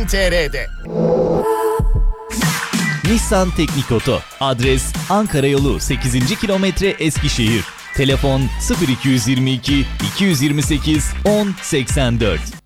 nissan.com.tr'de. Nissan Teknik Oto. Adres Ankara Yolu 8. kilometre Eskişehir. Telefon 0222 228 1084.